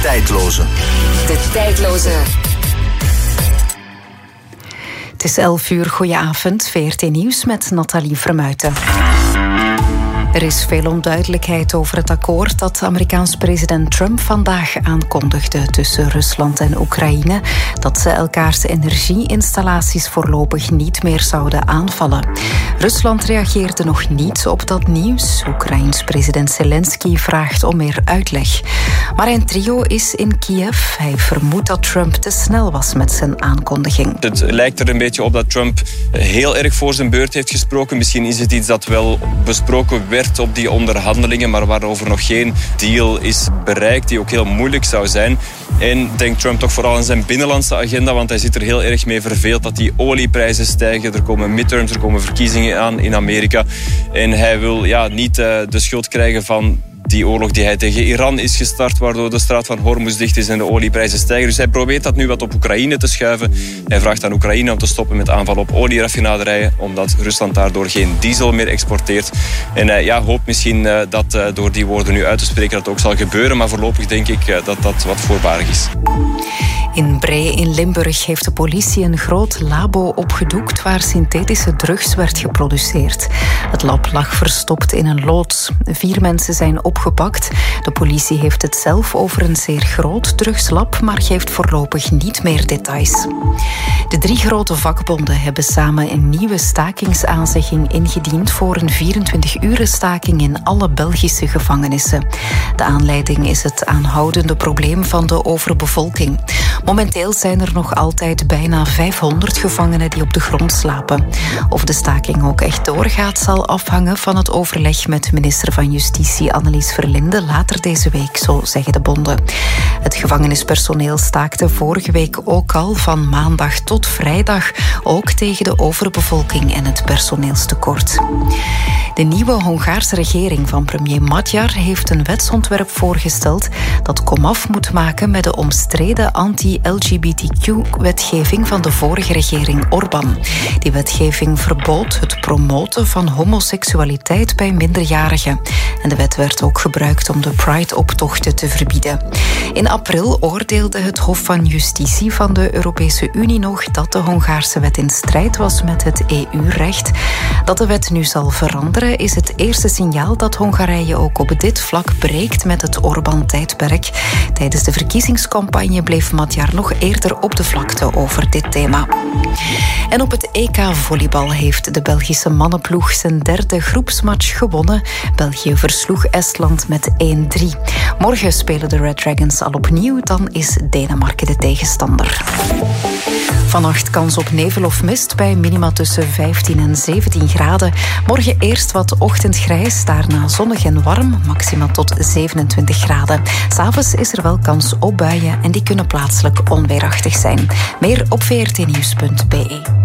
tijdloze. De tijdloze. Het is 11 uur, goedenavond, VRT Nieuws met Nathalie Vermuijten. Er is veel onduidelijkheid over het akkoord dat Amerikaans president Trump vandaag aankondigde tussen Rusland en Oekraïne, dat ze elkaars energieinstallaties voorlopig niet meer zouden aanvallen. Rusland reageerde nog niet op dat nieuws. Oekraïens president Zelensky vraagt om meer uitleg. Maar een trio is in Kiev. Hij vermoedt dat Trump te snel was met zijn aankondiging. Het lijkt er een beetje op dat Trump heel erg voor zijn beurt heeft gesproken. Misschien is het iets dat wel besproken werd op die onderhandelingen, maar waarover nog geen deal is bereikt, die ook heel moeilijk zou zijn. En denkt Trump toch vooral aan zijn binnenlandse agenda, want hij zit er heel erg mee verveeld dat die olieprijzen stijgen. Er komen midterms, er komen verkiezingen aan in Amerika. En hij wil niet de schuld krijgen van die oorlog die hij tegen Iran is gestart, waardoor de straat van Hormuz dicht is en de olieprijzen stijgen. Dus hij probeert dat nu wat op Oekraïne te schuiven. Hij vraagt aan Oekraïne om te stoppen met aanvallen op olieraffinaderijen, omdat Rusland daardoor geen diesel meer exporteert. En hij hoopt misschien dat door die woorden nu uit te spreken dat ook zal gebeuren, maar voorlopig denk ik dat dat wat voorbarig is. In Bree in Limburg heeft de politie een groot labo opgedoekt waar synthetische drugs werd geproduceerd. Het lab lag verstopt in een loods. 4 mensen zijn opgepakt. De politie heeft het zelf over een zeer groot drugslab, maar geeft voorlopig niet meer details. De 3 grote vakbonden hebben samen een nieuwe stakingsaanzegging ingediend voor een 24-uren staking in alle Belgische gevangenissen. De aanleiding is het aanhoudende probleem van de overbevolking. Momenteel zijn er nog altijd bijna 500 gevangenen die op de grond slapen. Of de staking ook echt doorgaat, zal afhangen van het overleg met minister van Justitie Annelies Verlinde later deze week, zo zeggen de bonden. Het gevangenispersoneel staakte vorige week ook al van maandag tot vrijdag, ook tegen de overbevolking en het personeelstekort. De nieuwe Hongaarse regering van premier Magyar heeft een wetsontwerp voorgesteld dat komaf moet maken met de omstreden anti-LGBTQ-wetgeving van de vorige regering Orbán. Die wetgeving verbood het promoten van homoseksualiteit bij minderjarigen. En de wet werd ook gebruikt om de Pride-optochten te verbieden. In april oordeelde het Hof van Justitie van de Europese Unie nog dat de Hongaarse wet in strijd was met het EU-recht. Dat de wet nu zal veranderen is het eerste signaal dat Hongarije ook op dit vlak breekt met het Orbán-tijdperk. Tijdens de verkiezingscampagne bleef Magyar nog eerder op de vlakte over dit thema. En op het EK-volleybal heeft de Belgische mannenploeg zijn 3e groepsmatch gewonnen. België versloeg Estland met 1-3. Morgen spelen de Red Dragons al opnieuw, dan is Denemarken de tegenstander. Vannacht kans op nevel of mist bij minima tussen 15 en 17 graden. Morgen eerst wat ochtendgrijs, daarna zonnig en warm, maxima tot 27 graden. 's Avonds is er wel kans op buien en die kunnen plaatselijk onweerachtig zijn. Meer op vrtnieuws.be.